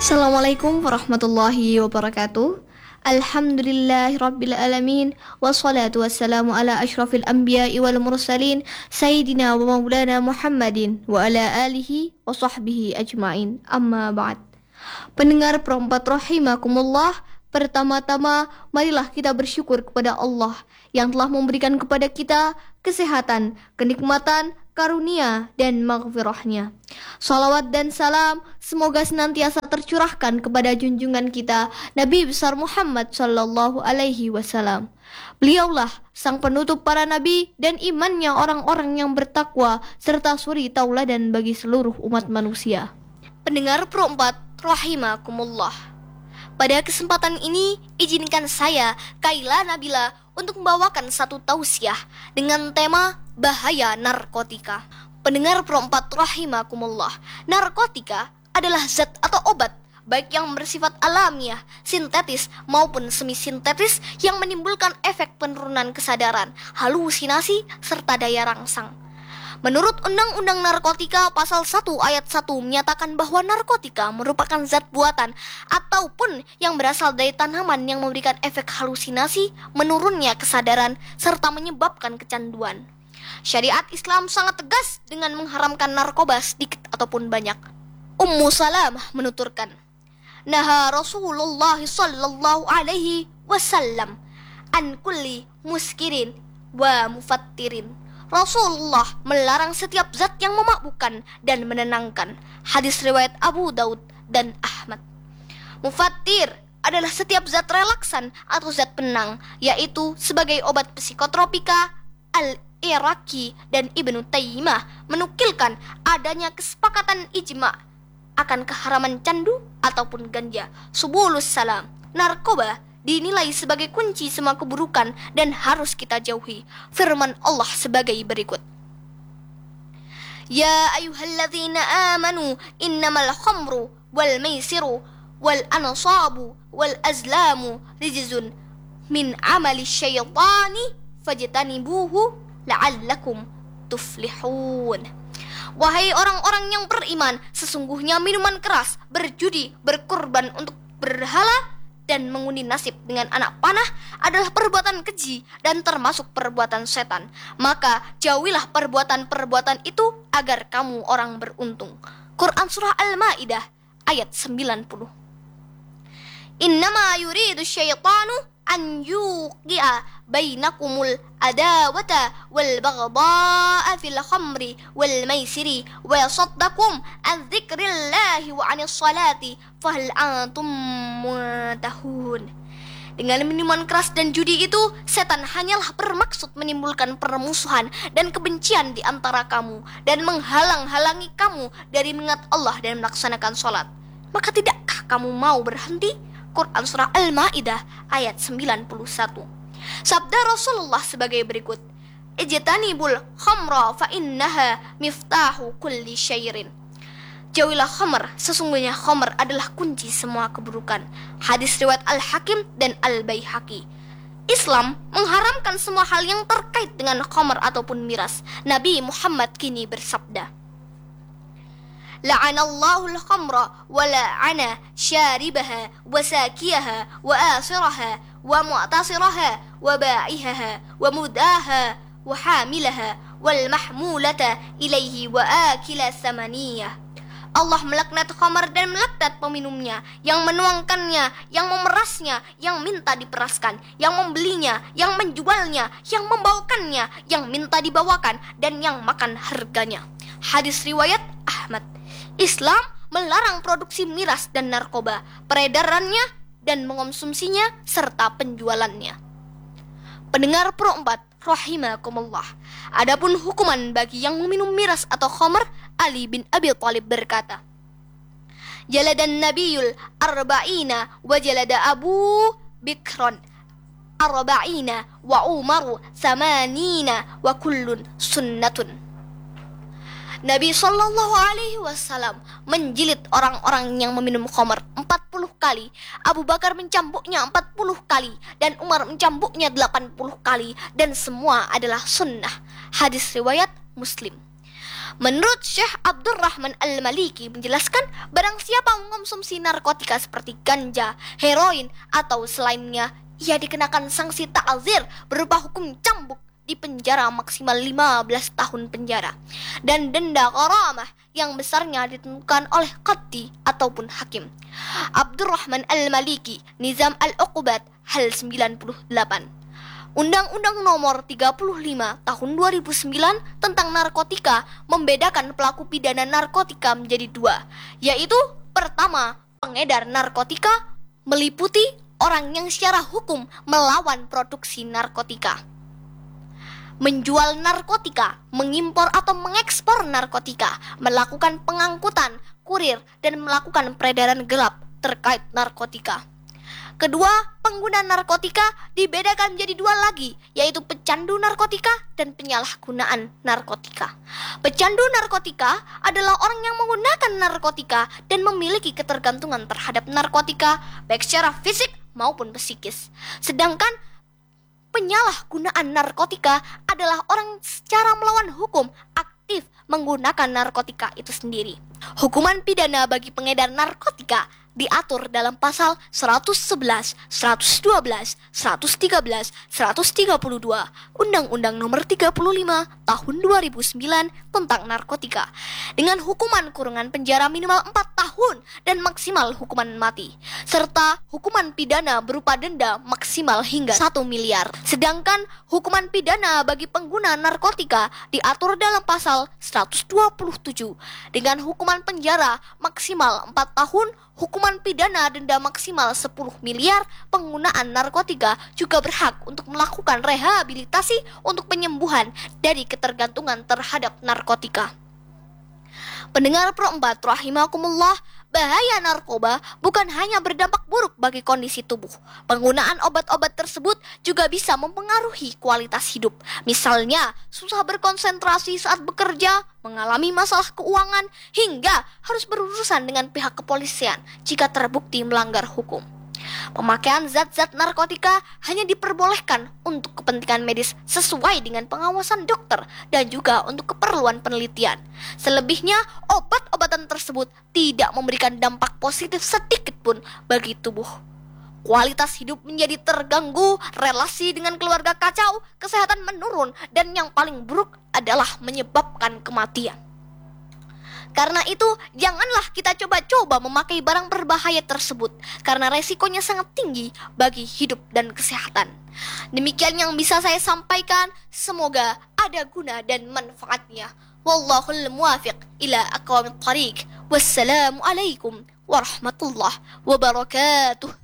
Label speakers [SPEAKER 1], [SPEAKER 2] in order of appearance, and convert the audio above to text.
[SPEAKER 1] Assalamualaikum warahmatullahi wabarakatuh. Alhamdulillahirabbil alamin wassalatu wassalamu ala asyrafil anbiya'i wal mursalin sayyidina wa maulana Muhammadin wa ala alihi wa sahbihi ajmain. Amma ba'd. Pendengar perempat rahimakumullah, pertama-tama marilah kita bersyukur kepada Allah yang telah memberikan kepada kita kesehatan, kenikmatan, karunia dan maghfirahnya. Salawat dan salam semoga senantiasa tercurahkan kepada junjungan kita Nabi besar Muhammad sallallahu alaihi wasallam. Beliaulah sang penutup para nabi dan imannya orang-orang yang bertakwa serta suri tauladan bagi seluruh umat manusia. Pendengar perempat rahimakumullah, pada kesempatan ini izinkan saya Kaila Nabila untuk membawakan satu tausiah dengan tema bahaya narkotika. Pendengar perempat rahimakumullah, narkotika adalah zat atau obat baik yang bersifat alamiah, sintetis maupun semi-sintetis yang menimbulkan efek penurunan kesadaran, halusinasi serta daya rangsang. Menurut Undang-Undang Narkotika Pasal 1 Ayat 1 menyatakan bahwa narkotika merupakan zat buatan ataupun yang berasal dari tanaman yang memberikan efek halusinasi, menurunnya kesadaran, serta menyebabkan kecanduan. Syariat Islam sangat tegas dengan mengharamkan narkoba sedikit ataupun banyak. Ummu Salamah menuturkan, Naha Rasulullah sallallahu alaihi wasallam an kulli muskirin wa mufattirin. Rasulullah melarang setiap zat yang memabukkan dan menenangkan. Hadis riwayat Abu Daud dan Ahmad. Mufattir adalah setiap zat relaksan atau zat penang, yaitu sebagai obat psikotropika. Al-Iraqi dan Ibnu Taimiyah menukilkan adanya kesepakatan ijma akan keharaman candu ataupun ganja. Subulus salam, narkoba dinilai sebagai kunci semua keburukan dan harus kita jauhi. Firman Allah sebagai berikut, Ya ayyuhalladzina amanu innamal khamru wal maisiru wal ansabu wal azlamu rijzun min amali syaitani fajtanibuhu la'allakum tuflihun. Wahai orang-orang yang beriman, sesungguhnya minuman keras, berjudi, berkorban untuk berhala dan mengundi nasib dengan anak panah adalah perbuatan keji dan termasuk perbuatan setan. Maka jauhilah perbuatan-perbuatan itu agar kamu orang beruntung. Quran Surah Al-Ma'idah ayat 90. Innama yuridu syaitanu an yuqi'a bainakumul adawata wal baghdha'a fil khamri wal maisiri wa yasaddakum an dzikrillahi wa 'anis salati fahal antum muntahun. Dengan minuman keras dan judi itu, setan hanyalah bermaksud menimbulkan permusuhan dan kebencian di antara kamu dan menghalang-halangi kamu dari mengingat Allah dan melaksanakan salat. Maka tidakkah kamu mau berhenti? Quran Surah Al-Ma'idah ayat 91. Sabda Rasulullah sebagai berikut, Ijtanibul khamra fa innaha miftahu kulli syairin. Jauhilah khamr, sesungguhnya khamr adalah kunci semua keburukan. Hadis riwayat Al-Hakim dan Al-Baihaqi. Islam mengharamkan semua hal yang terkait dengan khamr ataupun miras. Nabi Muhammad kini bersabda, La'anallahu al-khamra wa la'ana syaribaha wa sakiyaha wa asiraha wa mu'tasiraha wa ba'ihaha wa mudaha wa hamilaha wal mahmulata ilaihi wa akila samaniyah. Allah melaknat khamar dan melaknat peminumnya, yang menuangkannya, yang memerasnya, yang minta diperaskan, yang membelinya, yang menjualnya, yang membawakannya, yang minta dibawakan, dan yang makan harganya. Hadis riwayat Ahmad. Islam melarang produksi miras dan narkoba, peredarannya dan mengonsumsinya serta penjualannya. Pendengar Pro 4 rahimakumullah, adapun hukuman bagi yang meminum miras atau khamr, Ali bin Abi Thalib berkata, Jaladan Nabiyul arba'ina wa jalada Abu Bikron arba'ina wa Umaru samanina wa kullun sunnatun. Nabi Shallallahu Alaihi Wasallam menjilid orang-orang yang meminum khamr 40 kali, Abu Bakar mencambuknya 40 kali, dan Umar mencambuknya 80 kali, dan semua adalah sunnah. Hadis riwayat Muslim. Menurut Syekh Abdurrahman Al-Maliki menjelaskan, barang siapa mengonsumsi narkotika seperti ganja, heroin, atau selainnya, ia dikenakan sanksi ta'zir berupa hukum cambuk di penjara maksimal 15 tahun penjara dan denda gharamah yang besarnya ditentukan oleh qadhi ataupun hakim. Abdurrahman Al-Maliki, Nizam Al-Uqubat, hal 98. Undang-Undang Nomor 35 Tahun 2009 tentang narkotika membedakan pelaku pidana narkotika menjadi dua, yaitu pertama, pengedar narkotika meliputi orang yang secara hukum melawan produksi narkotika, menjual narkotika, mengimpor atau mengekspor narkotika, melakukan pengangkutan, kurir, dan melakukan peredaran gelap terkait narkotika. Kedua, pengguna narkotika dibedakan menjadi dua lagi, yaitu pecandu narkotika dan penyalahgunaan narkotika. Pecandu narkotika adalah orang yang menggunakan narkotika dan memiliki ketergantungan terhadap narkotika, baik secara fisik maupun psikis. Sedangkan penyalahgunaan narkotika adalah orang secara melawan hukum aktif menggunakan narkotika itu sendiri. Hukuman pidana bagi pengedar narkotika diatur dalam pasal 111, 112, 113, 132 Undang-Undang Nomor 35 Tahun 2009 tentang narkotika dengan hukuman kurungan penjara minimal 4 tahun dan maksimal hukuman mati, serta hukuman pidana berupa denda maksimal hingga 1 miliar. Sedangkan hukuman pidana bagi pengguna narkotika diatur dalam pasal 127 dengan hukuman penjara maksimal 4 tahun, hukuman pidana denda maksimal 10 miliar. Penggunaan narkotika juga berhak untuk melakukan rehabilitasi untuk penyembuhan dari ketergantungan terhadap narkotika. Pendengar Pro 4 rahimakumullah, bahaya narkoba bukan hanya berdampak buruk bagi kondisi tubuh. Penggunaan obat-obat tersebut juga bisa mempengaruhi kualitas hidup. Misalnya, susah berkonsentrasi saat bekerja, mengalami masalah keuangan, hingga harus berurusan dengan pihak kepolisian jika terbukti melanggar hukum. Pemakaian zat-zat narkotika hanya diperbolehkan untuk kepentingan medis sesuai dengan pengawasan dokter dan juga untuk keperluan penelitian. Selebihnya, obat-obatan tersebut tidak memberikan dampak positif sedikit pun bagi tubuh. Kualitas hidup menjadi terganggu, relasi dengan keluarga kacau, kesehatan menurun, dan yang paling buruk adalah menyebabkan kematian. Karena itu, janganlah kita coba-coba memakai barang berbahaya tersebut, karena resikonya sangat tinggi bagi hidup dan kesehatan. Demikian yang bisa saya sampaikan, semoga ada guna dan manfaatnya. Wallahul muwafiq ila aqwamit thariq. Wassalamualaikum warahmatullahi wabarakatuh.